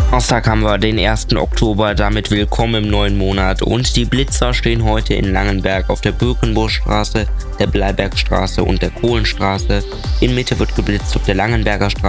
Donnerstag haben wir den 1. Oktober, damit willkommen im neuen Monat und die Blitzer stehen heute in Langenberg auf der Birkenburgstraße, der Bleibergstraße und der Kohlenstraße. In Mitte wird geblitzt auf der Langenberger Straße.